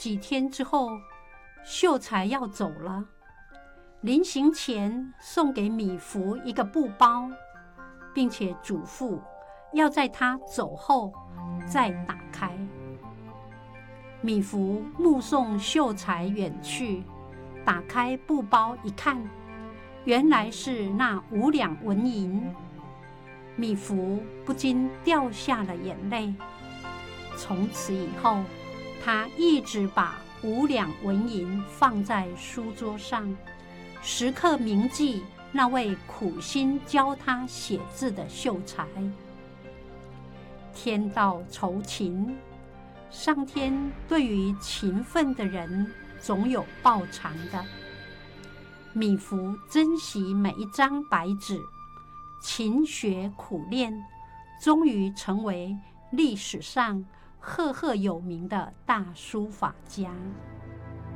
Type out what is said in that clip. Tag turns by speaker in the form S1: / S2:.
S1: 几天之后，秀才要走了，临行前送给米芾一个布包，并且嘱咐要在他走后再打开。米芾目送秀才远去，打开布包一看，原来是那5两纹银。米芾不禁掉下了眼泪。从此以后，他一直把5两纹银放在书桌上，时刻铭记那位苦心教他写字的秀才。天道酬勤，上天对于勤奋的人总有报偿的。米芾珍惜每一张白纸，勤学苦练，终于成为历史上赫赫有名的大书法家。